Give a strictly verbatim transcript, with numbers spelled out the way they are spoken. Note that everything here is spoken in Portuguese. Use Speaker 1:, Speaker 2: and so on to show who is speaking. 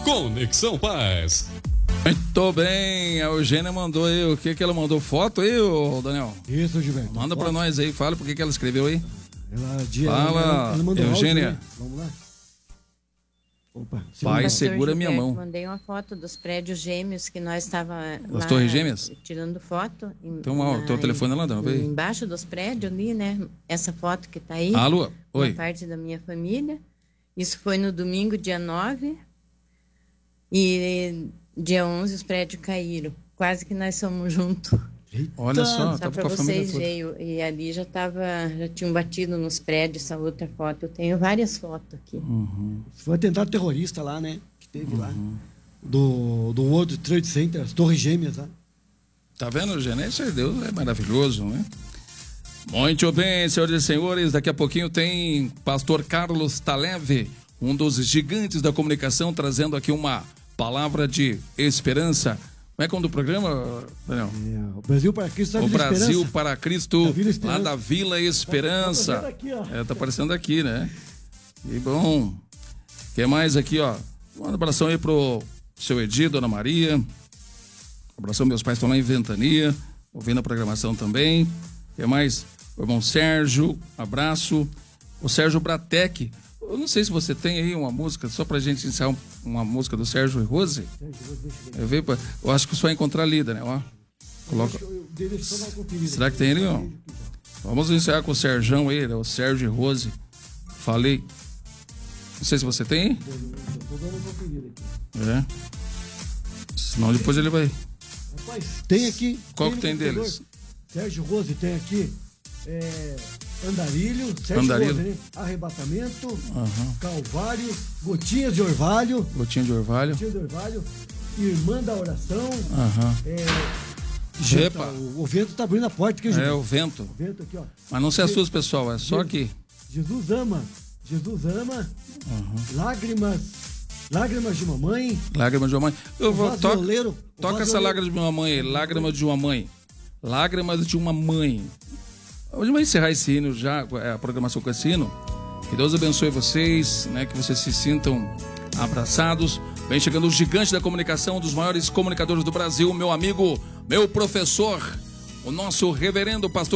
Speaker 1: Conexão Paz.
Speaker 2: Muito bem, a Eugênia mandou aí, o que que ela mandou? Foto aí, ô Daniel?
Speaker 3: Isso, Gilberto.
Speaker 2: Manda pra nós aí, fala por que que ela escreveu aí.
Speaker 3: Ela, dia,
Speaker 2: Fala,
Speaker 3: ela, ela mandou
Speaker 2: Eugênia.
Speaker 3: áudio, né? Vamos lá. Opa,
Speaker 2: Pai,
Speaker 4: Pastor
Speaker 2: segura minha
Speaker 4: Gilberto,
Speaker 2: mão.
Speaker 4: Mandei uma foto dos prédios gêmeos que nós estávamos
Speaker 2: Das torres gêmeas?
Speaker 4: tirando foto. Em,
Speaker 2: Tem um teu telefone lá, não, veio?
Speaker 4: Embaixo dos prédios ali, né? Essa foto que tá aí.
Speaker 2: Alô? Oi.
Speaker 4: Uma parte da minha família. Isso foi no domingo, dia nove. E dia onze os prédios caíram. Quase que nós somos juntos.
Speaker 2: Olha só,
Speaker 4: Só
Speaker 2: tava
Speaker 4: para
Speaker 2: com a família
Speaker 4: vocês
Speaker 2: toda.
Speaker 4: verem. E ali já tava, já tinham batido nos prédios essa outra foto. Eu tenho várias fotos aqui.
Speaker 2: Uhum.
Speaker 3: Foi atentado terrorista lá, né? Que teve lá. Do, do World Trade Center, as Torres Gêmeas lá.
Speaker 2: Tá vendo, Eugênia? Isso é Deus, é maravilhoso, né? Muito bem, senhoras e senhores, daqui a pouquinho tem pastor Carlos Taleve, um dos gigantes da comunicação, trazendo aqui uma palavra de esperança. Como é que é o nome do programa, Daniel?
Speaker 3: É, o Brasil para Cristo. Da
Speaker 2: O
Speaker 3: Vila
Speaker 2: Brasil
Speaker 3: Esperança.
Speaker 2: para Cristo,
Speaker 3: Da Vila Esperança.
Speaker 2: lá da Vila Esperança.
Speaker 3: Tá aparecendo aqui, ó.
Speaker 2: É, tá aparecendo aqui, né? Que bom. O que mais aqui, ó? Um abração aí pro seu Edi, Dona Maria. Um abração, meus pais estão lá em Ventania, ouvindo a programação também. O que mais? O irmão Sérgio, abraço. O Sérgio Bratec. Eu não sei se você tem aí uma música, só pra gente iniciar um- uma música do Sérgio e Rose. Eu, vejo, pra- eu acho que só vai encontrar ali, Daniel, ó. Coloca. Será que tem ele, ó? Vamos iniciar com o Serjão aí, né? O Sérgio e Rose. Falei. Não sei se você tem.
Speaker 3: Tô dando uma conferida aqui.
Speaker 2: É. Senão depois ele vai.
Speaker 3: Rapaz, tem aqui.
Speaker 2: Qual
Speaker 3: no
Speaker 2: que tem
Speaker 3: computador.
Speaker 2: deles?
Speaker 3: Sérgio Rose tem aqui. É, Andarilho, Sérgio
Speaker 2: Andarilho.
Speaker 3: Rose, né? Arrebatamento,
Speaker 2: Aham.
Speaker 3: Calvário, Gotinhas de Orvalho,
Speaker 2: Gotinha de orvalho.
Speaker 3: Gotinhas de Orvalho, Irmã da Oração.
Speaker 2: Aham.
Speaker 3: É,
Speaker 2: Epa.
Speaker 3: tá, o, o vento tá abrindo a porta aqui,
Speaker 2: É
Speaker 3: Gilberto.
Speaker 2: o vento.
Speaker 3: O vento aqui, ó.
Speaker 2: Mas não se assuste, pessoal. É só aqui.
Speaker 3: Jesus ama, Jesus ama, lágrimas, lágrimas de mamãe.
Speaker 2: Lágrimas de uma mãe. Eu vou.
Speaker 3: Voz
Speaker 2: Toca,
Speaker 3: violeiro,
Speaker 2: toca
Speaker 3: voz
Speaker 2: essa
Speaker 3: violeiro.
Speaker 2: lágrima de uma mãe aí. Lágrimas de uma mãe. Lágrimas de uma mãe. Hoje vai encerrar esse hino já, é, a programação com esse hino. Que Deus abençoe vocês, né? Que vocês se sintam abraçados. Vem chegando o gigante da comunicação, um dos maiores comunicadores do Brasil, meu amigo, meu professor, o nosso reverendo pastor